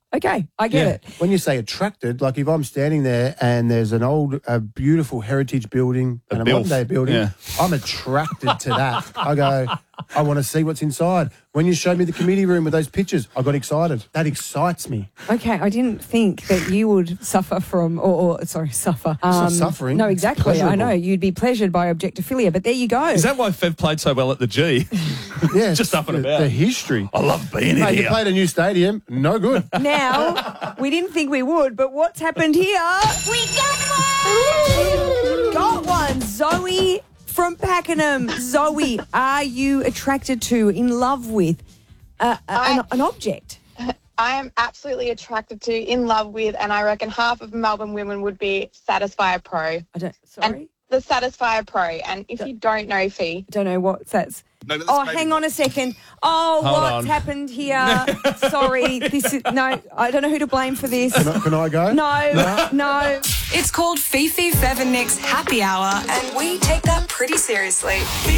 Okay, I get it. When you say attracted, like if I'm standing there and there's an old, beautiful heritage building and a modern-day building, I'm attracted to that. I go, I want to see what's inside. When you showed me the committee room with those pictures, I got excited. That excites me. Okay, I didn't think that you would suffer from, suffer. It's not suffering. No, exactly. It's I know. You'd be pleasured by objectophilia, but there you go. Is that why Fev played so well at the G? Yeah, just up and about. The history. I love being Mate, here. you played a new stadium. No good. Now, we didn't think we would, but what's happened here? We got one! Got one. Zoe from Pakenham. Zoe, are you attracted to, in love with an object? I am absolutely attracted to, in love with, and I reckon half of Melbourne women would be Satisfyer Pro. Sorry? The Satisfyer Pro. And if you don't know, Fee. Don't know what that's. No, hang on a second. Oh, Hold what's on. happened here? Sorry. I don't know who to blame for this. Can I go? No. It's called Fifi, Fev and Nick's Happy Hour, and we take that pretty seriously.